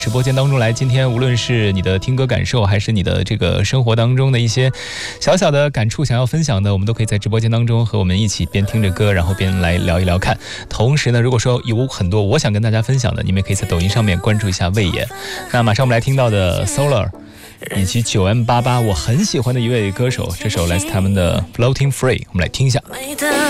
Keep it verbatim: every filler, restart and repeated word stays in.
直播间当中来。今天无论是你的听歌感受，还是你的这个生活当中的一些小小的感触想要分享的，我们都可以在直播间当中和我们一起边听着歌，然后边来聊一聊看。同时呢，如果说有很多我想跟大家分享的，你们也可以在抖音上面关注一下魏野。那马上我们来听到的 Solar 以及 九 M 八八， 我很喜欢的一位歌手，这首来自他们的 Floating Free， 我们来听一下。